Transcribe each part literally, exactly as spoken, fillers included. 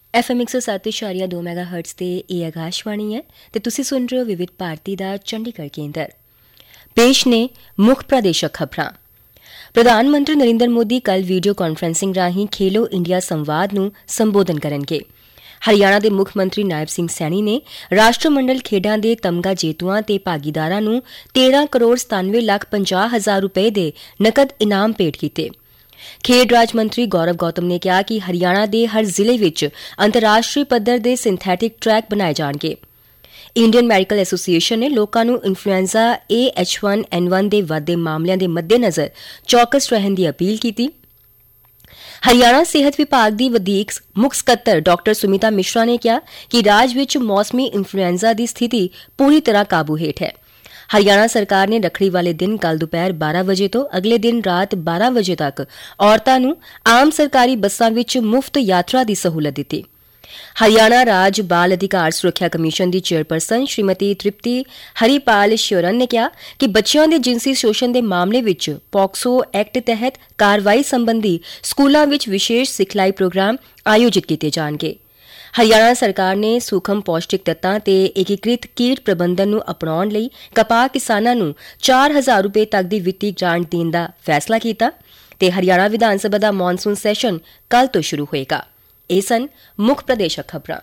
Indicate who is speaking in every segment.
Speaker 1: F M एक सौ सत्त इशारिया दो मैगा हर्ट्स ते एह् आकाशवाणी है ते तुसी सुन रहे हो विविध भारती दा चंडीगढ़ केंद्र। पेश ने मुख प्रादेशिक खबरां। प्रधानमंत्री नरेंद्र मोदी कल वीडियो कांफ्रेंसिंग राहीं खेलो इंडिया संवाद नूं संबोधन करनगे। हरियाणा दे मुख मंत्री नायब सिंह सैनी ने राष्ट्रमंडल खेडां दे तमगा जेतुआं ते भागीदारां नूं तेरह करोड़ सतानवे लख पंजाह हजार रुपए दे नकद इनाम भेंट कीते। खेड राज मंत्री गौरव गौतम ने कहा कि हरियाणा दे हर जिले विच अंतर्राष्ट्रीय पद्धर दे सिंथैटिक ट्रैक बनाए जाणगे। इंडियन मैडिकल एसोसीएशन ने लोकां नूं influenza A H one N one दे वधदे मामलिਆਂ ਦੇ मद्देनज़र चौकस रहन ਦੀ अपील ਕੀਤੀ। हरियाणा सेहत विभाग की वधीक मुख ਸਕੱਤਰ डॉक्टर सुमिता मिश्रा ने कहा कि राज्य विच मौसमी इन्फ्लूएंजा की स्थिति पूरी तरह काबू हेठ है। हरियाणा सरकार ने रखड़ी वाले दिन कल दोपहर बारह बजे तो अगले दिन रात बारह बजे तक औरतां नूं आम सरकारी बसां विच मुफ्त यात्रा की सहूलत दी। हरियाणा राज बाल अधिकार सुरक्षा कमीशन की चेयरपर्सन श्रीमती तृप्ति हरिपाल श्योरन ने कहा कि बच्चों के जिनसी शोषण के मामले विच पॉक्सो एक्ट तहत कार्रवाई संबंधी स्कूलों विच विशेष सिखलाई प्रोग्राम आयोजित किए जाएंगे। हरियाणा सरकार ने सूखम पौष्टिक तत्तां ते एकीकृत कीट प्रबंधन नूं अपनाउण लई कपाह किसानां नूं चार हजार रुपए तक की वित्ती ग्रांट देण दा फैसला कीता ते हरियाणा विधान सभा दा मॉनसून सैशन कल तो शुरू होएगा। ਇਹ ਸਨ ਮੁੱਖ ਪ੍ਰਦੇਸ਼ਕ ਖਬਰਾਂ।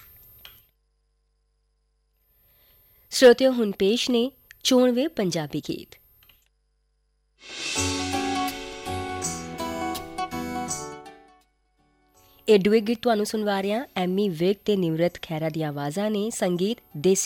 Speaker 1: ਸਰੋਤਿਓ ਹੁਣ ਪੇਸ਼ ਨੇ ਚੋਣਵੇਂ ਪੰਜਾਬੀ ਗੀਤ। ਇਹ ਡੁਇਟ ਗੀਤ ਤੁਹਾਨੂੰ ਸੁਣਵਾ ਰਿਹਾ ਐਮੀ ਵਿਰਕ ਤੇ ਨਿਮਰਤ ਖਹਿਰਾ ਦੀਆਂ ਆਵਾਜ਼ਾਂ ਨੇ। ਸੰਗੀਤ ਦੇਸੀ